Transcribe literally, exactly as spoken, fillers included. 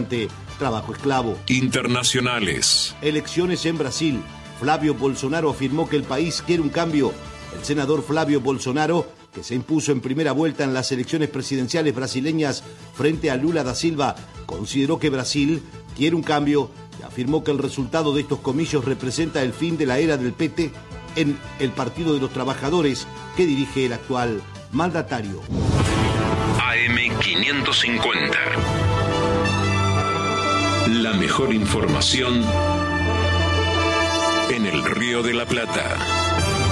mediante trabajo esclavo. Internacionales. Elecciones en Brasil. Flávio Bolsonaro afirmó que el país quiere un cambio. El senador Flávio Bolsonaro, que se impuso en primera vuelta en las elecciones presidenciales brasileñas frente a Lula da Silva, consideró que Brasil quiere un cambio y afirmó que el resultado de estos comicios representa el fin de la era del P T en el Partido de los Trabajadores que dirige el actual mandatario. A M quinientos cincuenta. La mejor información en el Río de la Plata.